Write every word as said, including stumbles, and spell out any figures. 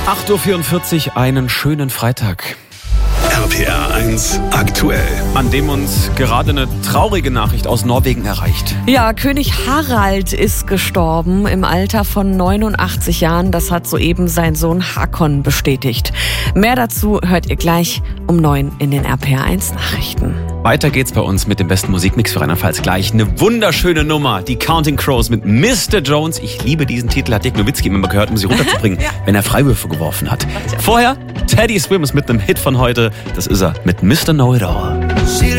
acht Uhr vierundvierzig, einen schönen Freitag. R P R eins aktuell. An dem uns gerade eine traurige Nachricht aus Norwegen erreicht. Ja, König Harald ist gestorben im Alter von neunundachtzig Jahren. Das hat soeben sein Sohn Hakon bestätigt. Mehr dazu hört ihr gleich um neun in den R P R eins Nachrichten. Weiter geht's bei uns mit dem besten Musikmix für Rheinland-Pfalz gleich. Eine wunderschöne Nummer, die Counting Crows mit Mister Jones. Ich liebe diesen Titel, hat Dirk Nowitzki immer gehört, um sie runterzubringen, ja. wenn er Freiwürfe geworfen hat. Vorher Teddy Swims mit einem Hit von heute. Das ist er mit Mister Know-It-All.